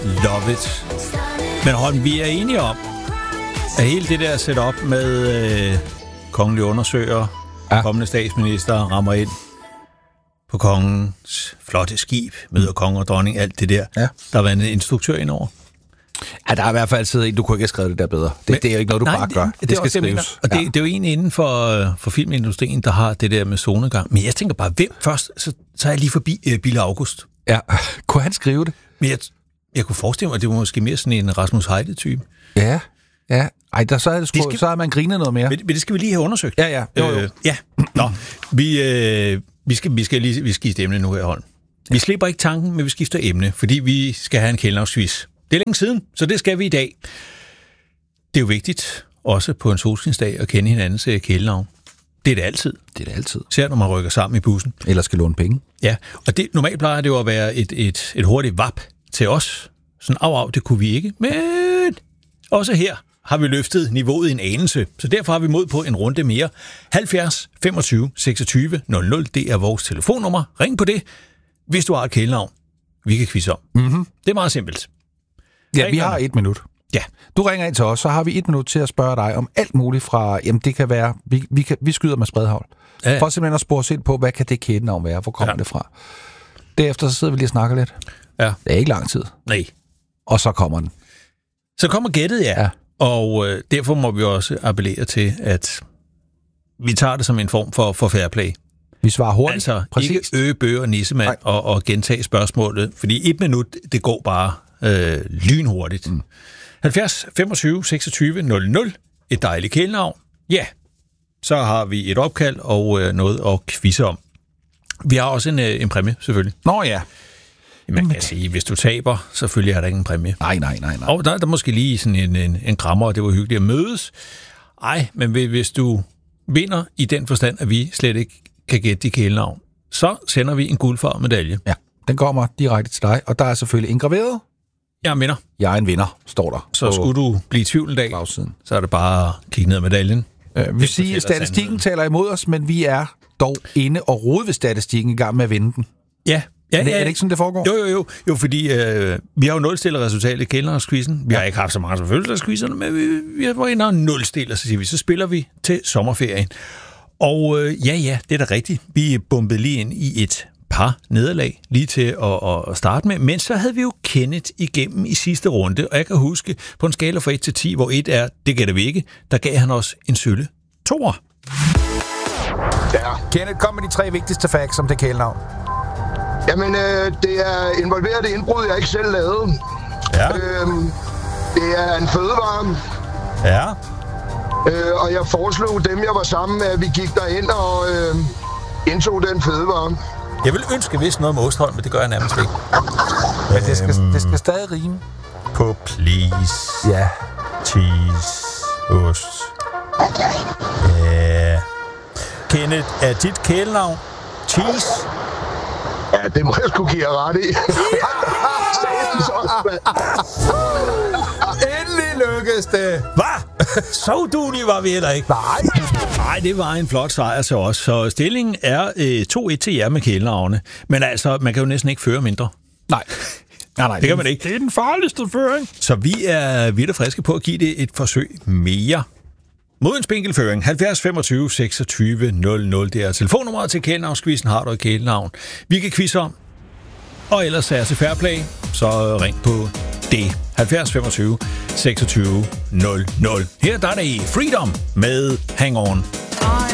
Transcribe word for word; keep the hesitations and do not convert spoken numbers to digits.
Love It. Men Holm, vi er enige om, at hele det der setup med øh, kongelige undersøger, ja. kommende statsminister rammer ind på kongens flotte skib, møder konge og dronning, alt det der. Ja. Der har været en instruktør indover. Ja, der er i hvert fald siddet en, du kunne ikke have skrevet det der bedre. Det, Men, det er jo ikke noget, du nej, bare gør. Det, det skal skrives. Og det, ja. det er jo en inden for, for filmindustrien, der har det der med zonegang. Men jeg tænker bare, hvem først? Så tager jeg lige forbi uh, Bille August. Ja, kunne han skrive det? Men jeg, jeg kunne forestille mig, at det var måske mere sådan en Rasmus Heide-type. Ja, ja. Ej, der, så, er det sku, skal, så har man grinet noget mere. Men, men det skal vi lige have undersøgt. Ja, ja. Jo, jo. Øh, ja. Nå, vi, øh, vi, skal, vi skal lige vi skifte emne nu her, Holm. Vi slipper ikke tanken, men vi skifter emne, fordi vi skal have en kælenavnsquiz. Det er længe siden, så det skal vi i dag. Det er jo vigtigt, også på en solskinsdag, at kende hinandens kælenavn. Det er det altid. Det er det altid. Især når man rykker sammen i bussen. Eller skal låne penge. Ja, og det, normalt plejer det jo at være et, et, et hurtigt vap til os. Sådan, af, af, det kunne vi ikke. Men også her har vi løftet niveauet en anelse. Så derfor har vi mod på en runde mere. halvfjerds femogtyve seksogtyve nul nul, det er vores telefonnummer. Ring på det, hvis du har et kælenavn. Vi kan quizze om. Mm-hmm. Det er meget simpelt. Ja, vi har et minut. Ja. Du ringer ind til os, så har vi et minut til at spørge dig om alt muligt fra, jamen det kan være, vi, vi, kan, vi skyder med spredhavl. Ja. For simpelthen at spore os ind på, hvad kan det kælenavn være? Hvor kommer ja. det fra? Derefter så sidder vi lige og snakker lidt. Ja. Det er ikke lang tid. Nej. Og så kommer den. Så kommer gættet, ja. ja. Og øh, derfor må vi også appellere til, at vi tager det som en form for, for fair play. Vi svarer hurtigt. Altså præcis. Ikke øge, bøge og nissemand og, og gentage spørgsmålet, fordi et minut, det går bare øh, lynhurtigt. Mm. halvfjerds femogtyve seksogtyve nul nul, et dejligt kælenavn. Ja, så har vi et opkald og øh, noget at quizze om. Vi har også en, øh, en præmie, selvfølgelig. Nå ja. Man kan sige, hvis du taber, selvfølgelig er der ingen præmie. Nej, nej, nej, nej. Og der er der måske lige sådan en, en, en krammer, og det var hyggeligt at mødes. Ej, men hvis du vinder i den forstand, at vi slet ikke kan gætte dit kælenavn, så sender vi en guldfarvet medalje. Ja, den kommer direkte til dig, og der er selvfølgelig indgraveret. Jeg er en vinder. Jeg er en vinder, står der. Så skulle du blive i tvivl en dag, så er det bare at kigge ned ad medaljen. Øh, vi siger, at statistikken taler imod os, men vi er dog inde og rode ved statistikken i gang med at vinde den. Ja. Ja, er, det, ja, er det ikke sådan, det foregår? Jo, jo, jo. Jo, fordi øh, vi har jo nulstillet resultatet i kælenavnsquizzen. Vi ja. har ikke haft så mange som fødselsdagsquizzerne, men vi, vi har været inde og nulstillet, så siger vi, så spiller vi til sommerferien. Og øh, ja, ja, det er da rigtigt. Vi bumpede lige ind i et par nederlag, lige til at, at starte med. Men så havde vi jo Kenneth igennem i sidste runde, og jeg kan huske, på en skala fra et til ti, hvor et er, det gætter vi ikke, der gav han os en sølle toer. Ja. Kenneth, kom med de tre vigtigste facts om det kælenavn. Jamen, øh, det er involveret i indbrud, jeg ikke selv lavede. Ja. Øhm, det er en fødevare. Ja. Øh, og jeg foreslog dem, jeg var sammen med, at vi gik derind og øh, indtog den fødevare. Jeg vil ønske vist noget med Ostholm, men det gør jeg nærmest ikke. Men det skal, det skal stadig rime. På please. Ja. Cheese. Ost. Ja. Kenneth, er dit kælenavn Cheese? Ja, det må jeg sgu give jer ret i. Endelig lykkedes det. Hvad? Så duelig var vi heller ikke. Nej. Nej, det var en flot sejr til os. Så stillingen er øh, to et til jer med kælenavne. Men altså, man kan jo næsten ikke føre mindre. Nej. Nej, nej. Det kan man ikke. Det er den farligste føring. Så vi er vidt og friske på at give det et forsøg mere. Mod en spinkelføring, halvfjerds femogtyve seksogtyve nul nul, det er telefonnummeret til kælenavnsquizzen, har du et kælenavn. Vi kan quizze om, og ellers er jeg til Fairplay, så ring på det. halvfjerds femogtyve seksogtyve nul nul. Her der er det Freedom med Hang On.